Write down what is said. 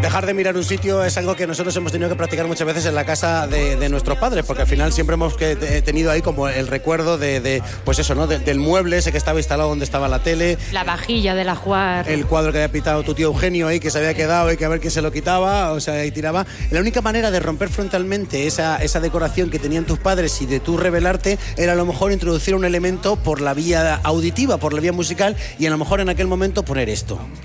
Dejar de mirar un sitio es algo que nosotros hemos tenido que practicar muchas veces en la casa de nuestros padres, porque al final siempre hemos tenido ahí como el recuerdo pues eso, ¿no? Del mueble ese que estaba instalado donde estaba la tele. La vajilla del ajuar. El cuadro que había pintado tu tío Eugenio ahí, que se había quedado y que a ver quién se lo quitaba, o sea, y tiraba. La única manera de romper frontalmente esa decoración que tenían tus padres y de tú rebelarte era a lo mejor introducir un elemento por la vía auditiva, por la vía musical, y a lo mejor en aquel momento poner esto,